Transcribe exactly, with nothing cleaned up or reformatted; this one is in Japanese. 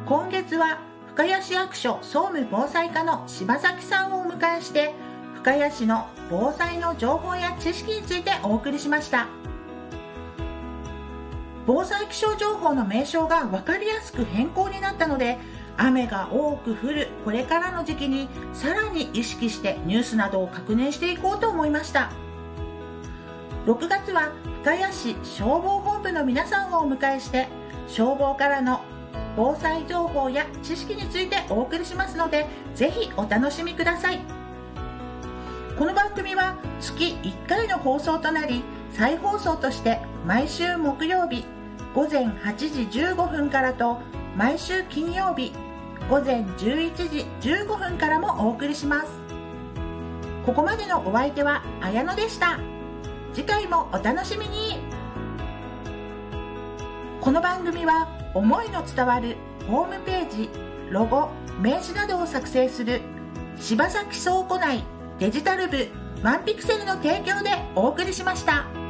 今月は深谷市役所総務防災課の柴崎さんをお迎えして、深谷市の防災の情報や知識についてお送りしました。防災気象情報の名称が分かりやすく変更になったので、雨が多く降るこれからの時期にさらに意識してニュースなどを確認していこうと思いました。ろくがつは深谷市消防本部の皆さんをお迎えして、消防からの防災情報や知識についてお送りしますので、ぜひお楽しみください。この番組は月いっかいの放送となり、再放送として毎週木曜日ごぜんはちじじゅうごふんからと、毎週金曜日ごぜんじゅういちじじゅうごふんからもお送りします。ここまでのお相手は綾乃でした。次回もお楽しみに。この番組は思いの伝わるホームページ、ロゴ、名刺などを作成する柴崎倉庫内デジタル部ワンピクセルの提供でお送りしました。